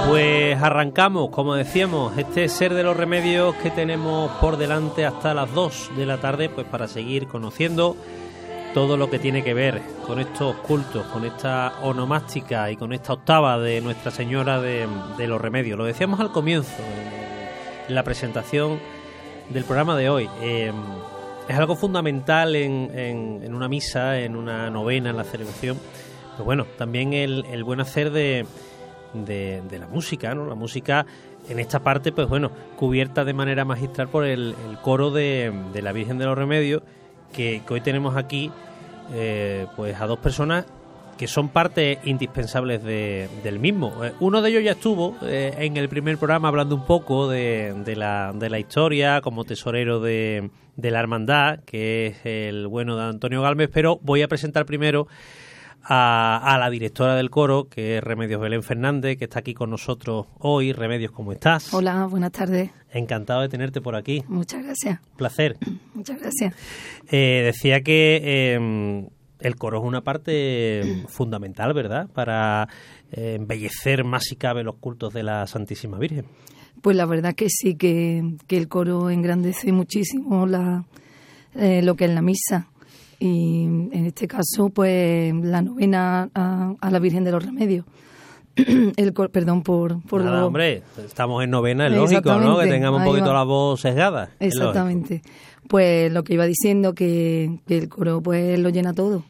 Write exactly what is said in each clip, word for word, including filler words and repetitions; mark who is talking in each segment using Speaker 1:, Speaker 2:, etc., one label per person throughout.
Speaker 1: Pues arrancamos, como decíamos, este Ser de los Remedios que tenemos por delante hasta las dos de la tarde, pues para seguir conociendo todo lo que tiene que ver con estos cultos, con esta onomástica y con esta octava de Nuestra Señora de, de los Remedios. Lo decíamos al comienzo, en la presentación del programa de hoy. Eh, es algo fundamental en, en, en una misa, en una novena, en la celebración. Pues bueno, también el, el buen hacer de... De, de la música, ¿no? La música en esta parte, pues bueno, cubierta de manera magistral por el, el coro de, de la Virgen de los Remedios, que, que hoy tenemos aquí, eh, pues a dos personas que son parte indispensables de, del mismo. Eh, uno de ellos ya estuvo eh, en el primer programa hablando un poco de, de, la, de la historia como tesorero de, de la hermandad, que es el bueno de Antonio Galvez, pero voy a presentar primero A, a la directora del coro, que es Remedios Belén Fernández, que está aquí con nosotros hoy. Remedios, ¿cómo estás?
Speaker 2: Hola, buenas tardes.
Speaker 1: Encantado de tenerte por aquí.
Speaker 2: Muchas gracias.
Speaker 1: Placer.
Speaker 2: Muchas gracias.
Speaker 1: Eh, decía que eh, el coro es una parte fundamental, ¿verdad?, para eh, embellecer más si cabe los cultos de la Santísima Virgen.
Speaker 2: Pues la verdad que sí, que, que el coro engrandece muchísimo la, eh, lo que es la misa. Y en este caso, pues la novena a, a la Virgen de los Remedios. El cor, perdón por... por
Speaker 1: Nada,
Speaker 2: lo...
Speaker 1: hombre, estamos en novena, es lógico, ¿no?, que tengamos un poquito va. la voz sesgada.
Speaker 2: Exactamente. Pues lo que iba diciendo, que, que el coro pues lo llena todo.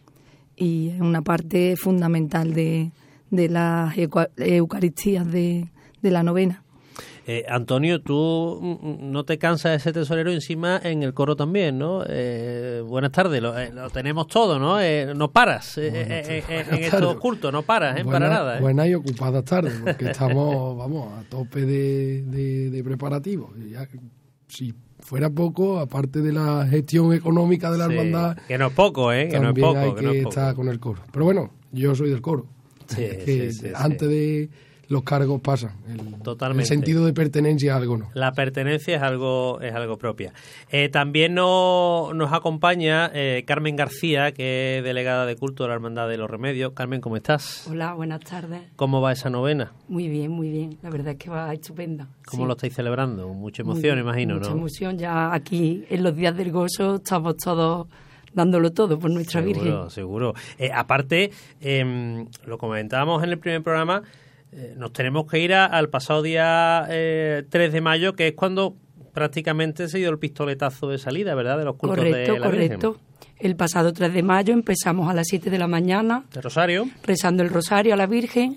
Speaker 2: Y es una parte fundamental de, de las Eucaristías de, de la novena.
Speaker 1: Eh, Antonio, tú no te cansas de ser tesorero encima en el coro también, ¿no? Eh, buenas tardes, lo, eh, lo tenemos todo, ¿no? Eh, no paras eh, eh, eh, en estos cultos, no paras, ¿eh?
Speaker 3: Buena,
Speaker 1: para nada. ¿eh?
Speaker 3: Buenas y ocupadas tardes, porque estamos, vamos, a tope de, de, de preparativos. Ya, si fuera poco, aparte de la gestión económica de la
Speaker 1: sí,
Speaker 3: hermandad...
Speaker 1: Que no es poco, ¿eh? Que no es poco.
Speaker 3: También hay
Speaker 1: que,
Speaker 3: que,
Speaker 1: no es
Speaker 3: estar
Speaker 1: poco.
Speaker 3: con el coro. Pero bueno, yo soy del coro.
Speaker 1: Sí,
Speaker 3: que
Speaker 1: sí, sí,
Speaker 3: antes
Speaker 1: sí.
Speaker 3: de... los cargos pasan. El,
Speaker 1: Totalmente.
Speaker 3: El sentido de pertenencia a algo no.
Speaker 1: La pertenencia es algo es algo propia. Eh, también no, nos acompaña eh, Carmen García, que es delegada de culto de la Hermandad de los Remedios. Carmen, ¿cómo estás?
Speaker 4: Hola, buenas tardes.
Speaker 1: ¿Cómo va esa novena?
Speaker 4: Muy bien, muy bien. La verdad es que va estupenda.
Speaker 1: ¿Cómo
Speaker 4: sí.
Speaker 1: lo estáis celebrando? Mucha emoción,
Speaker 4: Muy,
Speaker 1: imagino,
Speaker 4: mucha
Speaker 1: ¿no?
Speaker 4: Mucha emoción. Ya aquí, en los días del gozo, estamos todos dándolo todo por nuestra
Speaker 1: seguro,
Speaker 4: Virgen.
Speaker 1: Seguro, eh, aparte, eh, lo comentábamos en el primer programa, eh, nos tenemos que ir a, al pasado día eh, tres de mayo, que es cuando prácticamente se dio el pistoletazo de salida, ¿verdad?, de los cultos
Speaker 4: correcto,
Speaker 1: de la Virgen.
Speaker 4: Correcto, El pasado tres de mayo empezamos a las siete de la mañana.
Speaker 1: ¿De Rosario? Rezando
Speaker 4: el Rosario a la Virgen,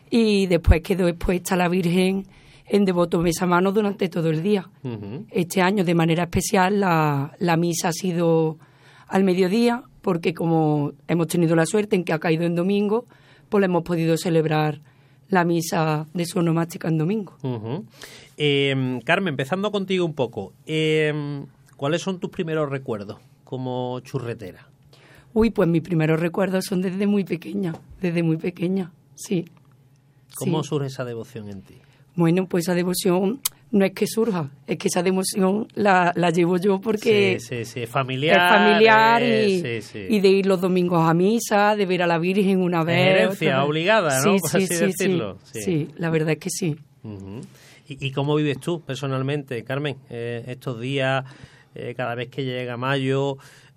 Speaker 4: y después quedó expuesta la Virgen en devoto mesa a mano durante todo el día. Uh-huh. Este año, de manera especial, la, la misa ha sido al mediodía, porque como hemos tenido la suerte en que ha caído en domingo, pues hemos podido celebrar la misa de su onomástica en domingo.
Speaker 1: Uh-huh. Eh, Carmen, empezando contigo un poco, eh, ¿cuáles son tus primeros recuerdos como churretera?
Speaker 4: Uy, pues mis primeros recuerdos son desde muy pequeña, desde muy pequeña, sí.
Speaker 1: ¿Cómo
Speaker 4: sí.
Speaker 1: surge esa devoción en ti?
Speaker 4: Bueno, pues esa devoción no es que surja, es que esa devoción la, la llevo yo porque
Speaker 1: sí, sí, sí, familiar,
Speaker 4: es familiar
Speaker 1: eh,
Speaker 4: y,
Speaker 1: sí, sí.
Speaker 4: y de ir los domingos a misa, de ver a la Virgen una vez.
Speaker 1: Herencia
Speaker 4: otra vez.
Speaker 1: obligada, ¿no?
Speaker 4: Sí,
Speaker 1: Por
Speaker 4: sí,
Speaker 1: así
Speaker 4: sí,
Speaker 1: decirlo.
Speaker 4: Sí. sí, la verdad es que sí.
Speaker 1: Uh-huh. ¿Y, ¿Y cómo vives tú personalmente, Carmen, eh, estos días, eh, cada vez que llega mayo,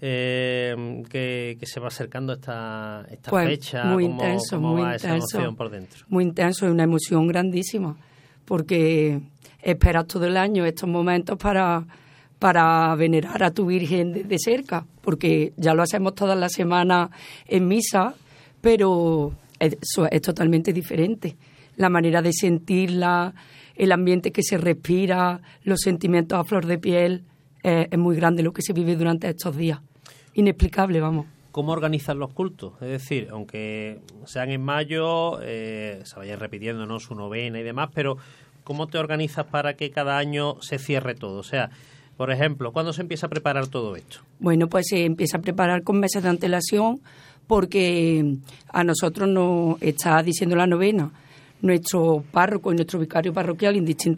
Speaker 1: eh, que, que se va acercando esta, esta
Speaker 4: pues
Speaker 1: fecha?
Speaker 4: Muy
Speaker 1: ¿Cómo,
Speaker 4: intenso,
Speaker 1: cómo
Speaker 4: muy
Speaker 1: va
Speaker 4: intenso.
Speaker 1: esa emoción por dentro?
Speaker 4: Muy intenso, es una emoción grandísima, porque esperas todo el año estos momentos para, para venerar a tu Virgen de, de cerca, porque ya lo hacemos todas las semanas en misa, pero eso es totalmente diferente. La manera de sentirla, el ambiente que se respira, los sentimientos a flor de piel, eh, es muy grande lo que se vive durante estos días. Inexplicable, vamos.
Speaker 1: ¿Cómo organizan los cultos? Es decir, aunque sean en mayo, eh, se vayan repitiendo, ¿no?, su novena y demás, pero ¿cómo te organizas para que cada año se cierre todo? O sea, por ejemplo, ¿cuándo se empieza a preparar todo esto?
Speaker 4: Bueno, pues se empieza a preparar con meses de antelación, porque a nosotros nos está diciendo la novena nuestro párroco y nuestro vicario parroquial, indistintamente